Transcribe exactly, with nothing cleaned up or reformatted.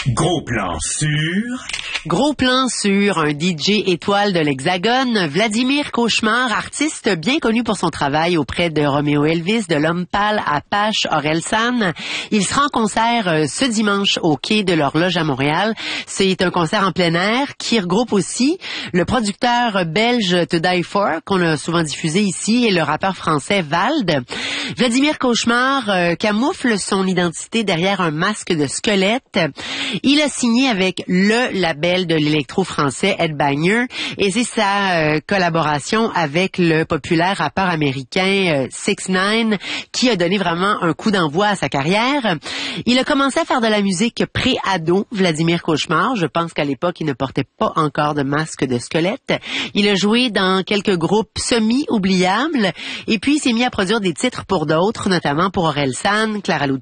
Gros plan sur... Gros plan sur un D J étoile de l'Hexagone, Vladimir Cauchemar, artiste bien connu pour son travail auprès de Romeo Elvis, de l'Homme Pâle, Apache, Orelsan. Il sera en concert ce dimanche au quai de l'Horloge à Montréal. C'est un concert en plein air qui regroupe aussi le producteur belge To Die For, qu'on a souvent diffusé ici, et le rappeur français Vald. Vladimir Cauchemar euh, camoufle son identité derrière un masque de squelette. Il a signé avec le label de l'électro français Headbanger et c'est sa euh, collaboration avec le populaire rappeur américain euh, six ix qui a donné vraiment un coup d'envoi à sa carrière. Il a commencé à faire de la musique pré-ado, Vladimir Cauchemar. Je pense qu'à l'époque, il ne portait pas encore de masque de squelette. Il a joué dans quelques groupes semi-oubliables et puis il s'est mis à produire des titres pour d'autres, notamment pour Orelsan, Clara Lucia